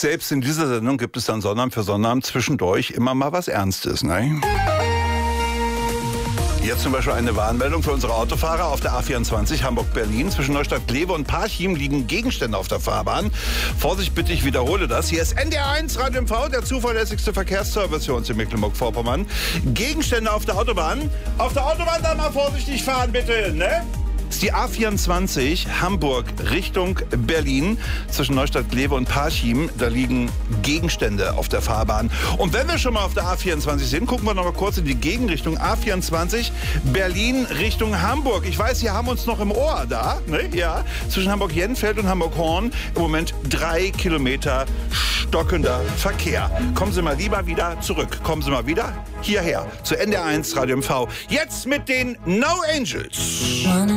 Selbst in dieser Sendung gibt es dann Sonnabend für Sonnabend zwischendurch immer mal was Ernstes, ne? Jetzt zum Beispiel eine Warnmeldung für unsere Autofahrer auf der A24 Hamburg-Berlin. Zwischen Neustadt-Glewe und Parchim liegen Gegenstände auf der Fahrbahn. Vorsicht bitte, ich wiederhole das. Hier ist NDR1 Radio MV, der zuverlässigste Verkehrsservice für uns in Mecklenburg-Vorpommern. Gegenstände auf der Autobahn. Auf der Autobahn dann mal vorsichtig fahren, bitte, ne? Das ist die A24 Hamburg Richtung Berlin zwischen Neustadt-Glewe und Parchim. Da liegen Gegenstände auf der Fahrbahn. Und wenn wir schon mal auf der A24 sind, gucken wir noch mal kurz in die Gegenrichtung. A24 Berlin Richtung Hamburg. Ich weiß, Sie haben uns noch im Ohr da. Ne? Ja, zwischen Hamburg-Jenfeld und Hamburg-Horn im Moment 3 Kilometer stockender Verkehr. Kommen Sie mal lieber wieder zurück. Kommen Sie mal wieder hierher zu NDR1 Radio MV. Jetzt mit den No Angels.